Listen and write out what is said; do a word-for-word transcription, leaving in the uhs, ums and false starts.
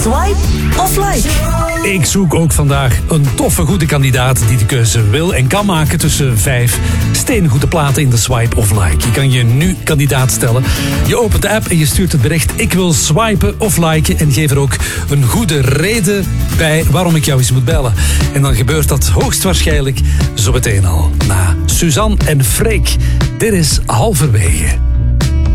Swipe of like? Ik zoek ook vandaag een toffe, goede kandidaat die de keuze wil en kan maken tussen vijf steengoede platen in de Swipe of Like. Je kan je nu kandidaat stellen. Je opent de app en je stuurt het bericht ik wil swipen of liken en geef er ook een goede reden bij waarom ik jou eens moet bellen. En dan gebeurt dat hoogstwaarschijnlijk zo meteen al. Na Suzanne en Freek. Dit is Halverwege.